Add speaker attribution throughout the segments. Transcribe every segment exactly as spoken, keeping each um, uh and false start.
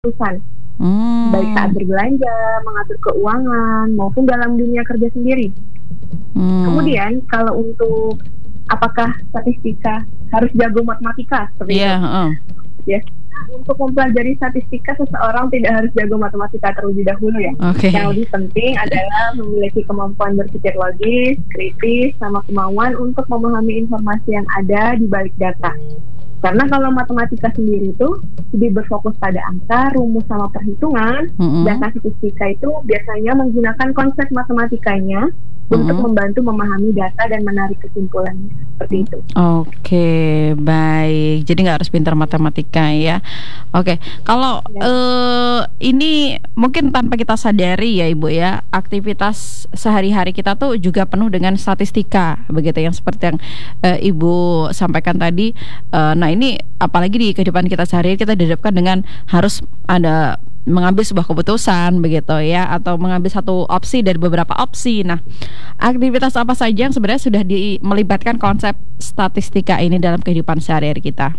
Speaker 1: keputusan, baik saat
Speaker 2: Hmm.
Speaker 1: berbelanja, mengatur keuangan, maupun dalam dunia kerja sendiri.
Speaker 2: Hmm.
Speaker 1: Kemudian kalau untuk apakah statistika harus jago matematika seperti
Speaker 2: Iya,
Speaker 1: itu?
Speaker 2: heeh.
Speaker 1: Biasanya untuk mempelajari statistika seseorang tidak harus jago matematika terlebih dahulu ya.
Speaker 2: Oke.
Speaker 1: Yang lebih penting adalah memiliki kemampuan berpikir logis, kritis, sama kemauan untuk memahami informasi yang ada di balik data. Karena kalau matematika sendiri itu lebih berfokus pada angka, rumus sama perhitungan,
Speaker 2: Mm-mm.
Speaker 1: dan statistika itu biasanya menggunakan konsep matematikanya untuk
Speaker 2: Mm-mm.
Speaker 1: membantu memahami data dan menarik kesimpulannya. Seperti itu.
Speaker 2: Oke, baik. Jadi nggak harus pintar matematika ya. Oke, kalau
Speaker 1: Ya.
Speaker 2: eh, ini mungkin tanpa kita sadari ya Ibu ya, aktivitas sehari-hari kita tuh juga penuh dengan statistika, begitu yang seperti yang eh, Ibu sampaikan tadi. Eh, nah ini apalagi di kehidupan kita sehari-hari kita dihadapkan dengan harus ada mengambil sebuah keputusan begitu ya, atau mengambil satu opsi dari beberapa opsi. Nah, aktivitas apa saja yang sebenarnya sudah di, melibatkan konsep statistika ini dalam kehidupan sehari-hari kita?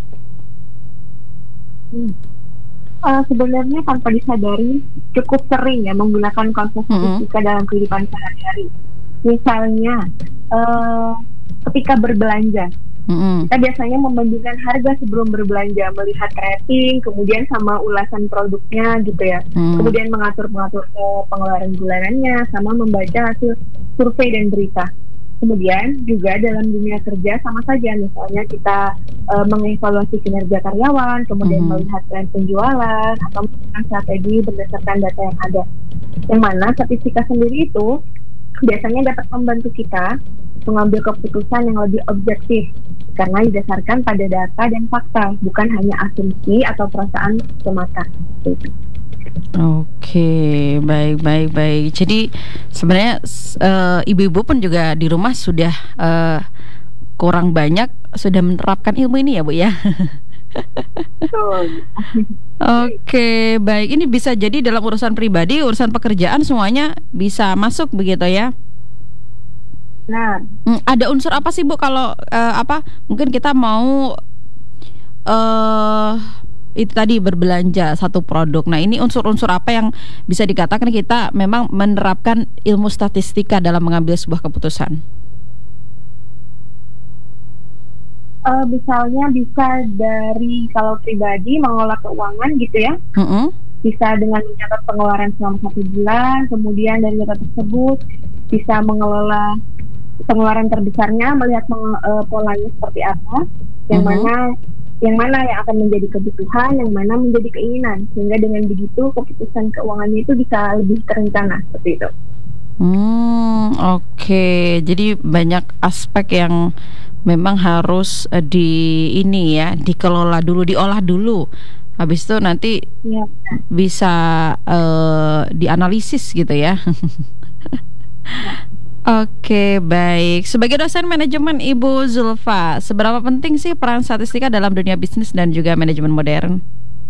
Speaker 1: Hmm. Uh, sebenarnya tanpa disadari cukup sering ya menggunakan konsep
Speaker 2: Mm-mm.
Speaker 1: statistika dalam kehidupan sehari-hari. Misalnya uh, ketika berbelanja,
Speaker 2: Mm-mm.
Speaker 1: kita biasanya membandingkan harga sebelum berbelanja, melihat rating, kemudian sama ulasan produknya gitu ya.
Speaker 2: Mm.
Speaker 1: Kemudian mengatur-mengatur uh, pengeluaran bulanannya, sama membaca hasil survei dan berita. Kemudian juga dalam dunia kerja sama saja, misalnya kita uh, mengevaluasi kinerja karyawan, kemudian
Speaker 2: Mm-hmm.
Speaker 1: melihat tren penjualan, atau melakukan strategi berdasarkan data yang ada. Yang mana statistika sendiri itu biasanya dapat membantu kita mengambil keputusan yang lebih objektif, karena didasarkan pada data dan fakta, bukan hanya asumsi atau perasaan semata.
Speaker 2: Oke, baik, baik, baik. Jadi sebenarnya uh, ibu-ibu pun juga di rumah sudah uh, kurang banyak sudah menerapkan ilmu ini ya Bu ya.
Speaker 1: Betul.
Speaker 2: Oke, baik. Ini bisa jadi dalam urusan pribadi, urusan pekerjaan semuanya bisa masuk begitu ya.
Speaker 1: Nah,
Speaker 2: Hmm, ada unsur apa sih Bu kalau uh, apa? Mungkin kita mau eh uh, itu tadi berbelanja satu produk. Nah, ini unsur-unsur apa yang bisa dikatakan kita memang menerapkan ilmu statistika dalam mengambil sebuah keputusan?
Speaker 1: Uh, misalnya bisa dari kalau pribadi mengelola keuangan gitu ya.
Speaker 2: Mm-hmm.
Speaker 1: Bisa dengan mencatat pengeluaran selama satu bulan, kemudian dari data tersebut bisa mengelola pengeluaran terbesarnya, melihat menge- uh, polanya seperti apa, yang
Speaker 2: Mm-hmm.
Speaker 1: mana yang mana yang akan menjadi kebutuhan, yang mana menjadi keinginan, sehingga dengan begitu keputusan keuangannya itu bisa lebih terencana seperti itu.
Speaker 2: Hmm, oke. Okay. Jadi banyak aspek yang memang harus uh, di ini ya, dikelola dulu, diolah dulu. Habis itu nanti
Speaker 1: ya.
Speaker 2: bisa uh, dianalisis gitu ya.
Speaker 1: ya.
Speaker 2: Oke, baik. Sebagai dosen manajemen Ibu Zulfa, seberapa penting sih peran statistika dalam dunia bisnis dan juga manajemen modern?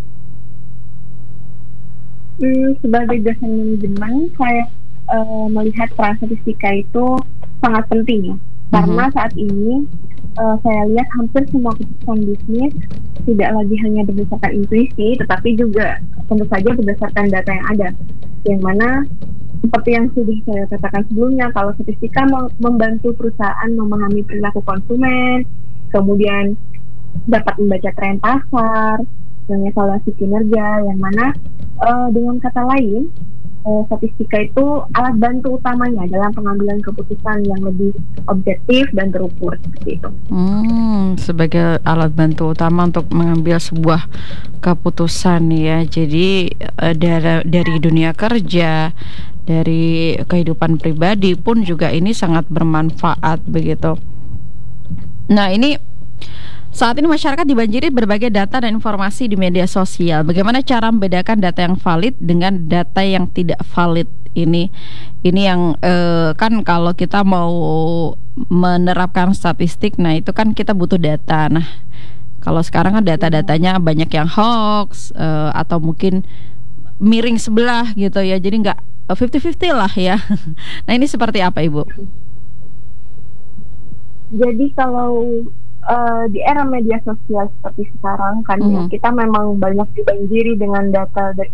Speaker 1: Hmm, sebagai dosen manajemen, saya uh, melihat peran statistika itu sangat penting ya. Karena
Speaker 2: Mm-hmm.
Speaker 1: saat ini uh, saya lihat hampir semua keputusan bisnis tidak lagi hanya berdasarkan intuisi, tetapi juga tentu saja berdasarkan data yang ada. Yang mana seperti yang sudah saya katakan sebelumnya, kalau statistika membantu perusahaan memahami perilaku konsumen, kemudian dapat membaca tren pasar, mengevaluasi kinerja, yang mana uh, dengan kata lain, uh, statistika itu alat bantu utamanya dalam pengambilan keputusan yang lebih objektif dan terukur seperti itu.
Speaker 2: Hmm, sebagai alat bantu utama untuk mengambil sebuah keputusan ya. Jadi uh, dari, dari dunia kerja, dari kehidupan pribadi pun juga ini sangat bermanfaat begitu. Nah, ini saat ini masyarakat dibanjiri berbagai data dan informasi di media sosial. Bagaimana cara membedakan data yang valid dengan data yang tidak valid ini? Ini yang eh, kan kalau kita mau menerapkan statistik, nah itu kan kita butuh data. Nah, kalau sekarang kan data-datanya banyak yang hoax eh, atau mungkin miring sebelah gitu ya. Jadi nggak fifty-fifty lah ya. Nah, ini seperti apa Ibu?
Speaker 1: Jadi kalau uh, di era media sosial seperti sekarang kan ya,
Speaker 2: Mhm.
Speaker 1: kita memang banyak dibanjiri dengan data dari